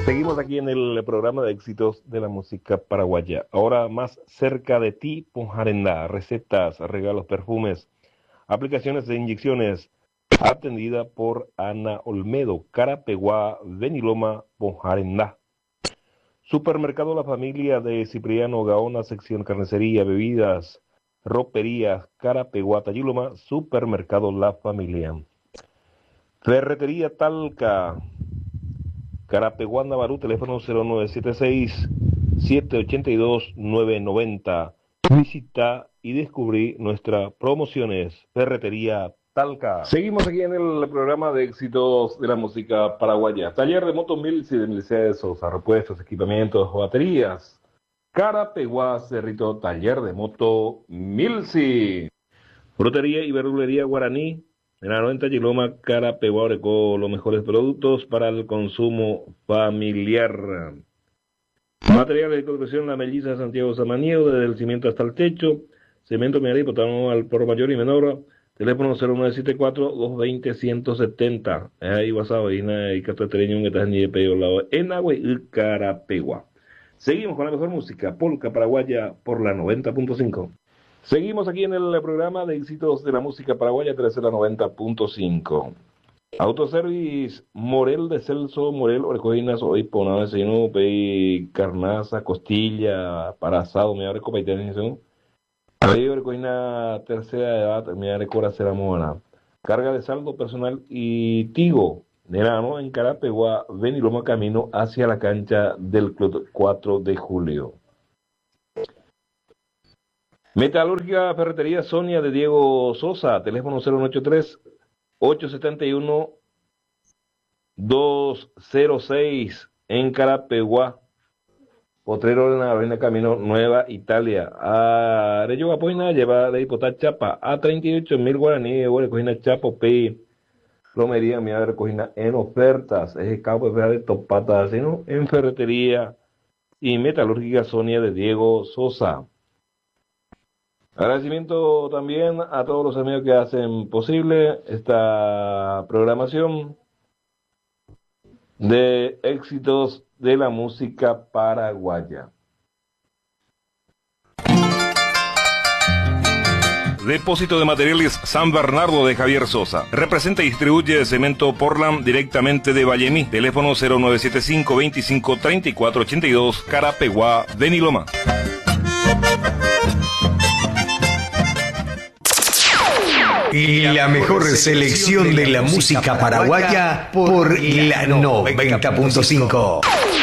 Seguimos aquí en el programa de éxitos de la música paraguaya. Ahora más cerca de ti, Ponjarendá. Recetas, regalos, perfumes, aplicaciones de inyecciones. Atendida por Ana Olmedo, Carapeguá, Beniloma, Ponjarendá. Supermercado La Familia de Cipriano Gaona, sección carnicería, bebidas, roperías, Carapeguá, Tayiloma, Supermercado La Familia. Ferretería Talca, Carapeguá, Navarú, teléfono 0976-782-990. Visita y descubrí nuestras promociones. Ferretería Talca. Seguimos aquí en el programa de éxitos de la música paraguaya. Taller de moto Milsi de Milcedes Sosa, repuestos, equipamientos, baterías. Carapeguá, Cerrito, taller de moto Milsi. Frutería y verdulería Guaraní. En la 90 Yiloma, Carapeguá, Orecó, los mejores productos para el consumo familiar. Materiales de construcción, La Melliza, Santiago Samaniego, desde el cimiento hasta el techo. Cemento, mineral y potano al por mayor y menor. Teléfono 0974-220-170. Ahí WhatsApp, y Catatereño, que está en Yepe, en Agua y Carapeguá. Seguimos con la mejor música, polka paraguaya por la 90.5. Seguimos aquí en el programa de éxitos de la música paraguaya, 13 la 90.5. Autoservice Morel de Celso, Morel, Orecoinas, hoy Ponado, Desayuno, Pei, Carnaza, Costilla, para asado, me abre copa y tenés, Pei, Orecoina, tercera edad, me abre cora, será mona. Carga de saldo personal y Tigo, Nerano, en Carapeguá, Beniloma, camino hacia la cancha del Club 4 de Julio. Metalúrgica Ferretería Sonia de Diego Sosa, teléfono 093-871-206 en Carapeguá. Potrero de la Avenida Camino Nueva Italia. Arello Apoina lleva de hipotar chapa a 38.000 guaraní, recogina chapo p plomería, mi recogina en ofertas, es el campo de topatas, sino en Ferretería y Metalúrgica Sonia de Diego Sosa. Agradecimiento también a todos los amigos que hacen posible esta programación de éxitos de la música paraguaya. Depósito de Materiales San Bernardo de Javier Sosa. Representa y distribuye cemento Portland directamente de Vallemí. Teléfono 0975-253482, Carapeguá, Beniloma. Y la mejor selección de la música paraguaya por la 90.5.